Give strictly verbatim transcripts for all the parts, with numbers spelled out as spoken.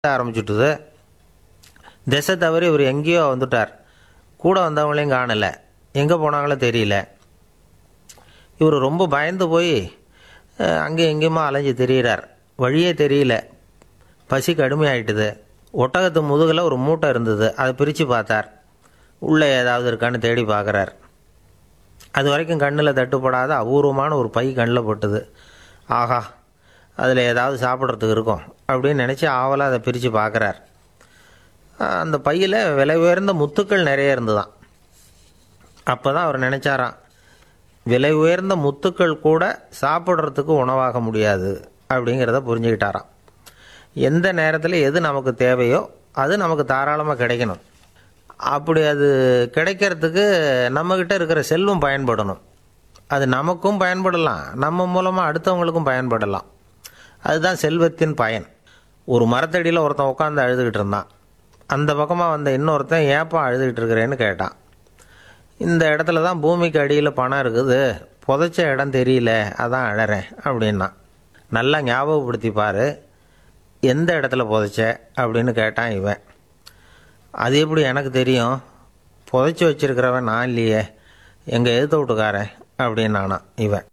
ஆரம்பிச்சுட்டுது. திசை தவறி இவர் எங்கேயோ வந்துட்டார். கூட வந்தவங்களையும் காணலை, எங்கே போனாங்களோ தெரியல. இவர் ரொம்ப பயந்து போய் அங்கேயும் எங்கேயுமா அலைஞ்சு திரியிறார். வழியே தெரியல. பசி கடுமையாயிட்டுது. ஒட்டகத்து முதுகில் ஒரு மூட்டை இருந்தது. அதை பிரித்து பார்த்தார். உள்ளே ஏதாவது இருக்கான்னு தேடி பார்க்குறார். அது வரைக்கும் கண்ணில் தட்டுப்படாத அபூர்வமான ஒரு பை கண்ணில் பட்டுது. ஆஹா, அதில் ஏதாவது சாப்பிட்றதுக்கு இருக்கும் அப்படின்னு நினச்சி ஆவலாக அதை பிரித்து பார்க்குறார். அந்த பையில் விலை உயர்ந்த முத்துக்கள் நிறைய இருந்துதான். அப்போ தான் அவர் நினச்சாராம், விலை உயர்ந்த முத்துக்கள் கூட சாப்பிட்றதுக்கு உணவாக முடியாது அப்படிங்கிறத புரிஞ்சுக்கிட்டாராம். எந்த நேரத்தில் எது நமக்கு தேவையோ அது நமக்கு தாராளமாக கிடைக்கணும். அப்படி அது கிடைக்கிறதுக்கு நம்மக்கிட்ட இருக்கிற செல்வம் பயன்படணும். அது நமக்கும் பயன்படலாம், நம்ம மூலமாக அடுத்தவங்களுக்கும் பயன்படலாம். அதுதான் செல்வத்தின் பயன். ஒரு மரத்தடியில் ஒருத்தன் உட்காந்து அழுதுகிட்டு இருந்தான். அந்த பக்கமாக வந்த இன்னொருத்தன் ஏப்பா அழுதுகிட்டு இருக்கிறேன்னு கேட்டான். இந்த இடத்துல தான் பூமிக்கு அடியில் பணம் இருக்குது, புதைச்ச இடம் தெரியல, அதான் அழறேன் அப்படின்னா. நல்லா ஞாபகப்படுத்தி பாரு, எந்த இடத்துல புதைச்ச அப்படின்னு கேட்டான் இவன். அது எப்படி எனக்கு தெரியும், புதைச்சி வச்சிருக்கிறவன் நான் இல்லையே, எங்கள் எதிர்த்த வீட்டுக்காரன் அப்படின்னானா இவன்.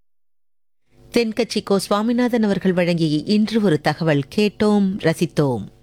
தென்கட்சி கோ சுவாமிநாதன் அவர்கள் வழங்கிய இன்று ஒரு தகவல் கேட்டோம், ரசித்தோம்.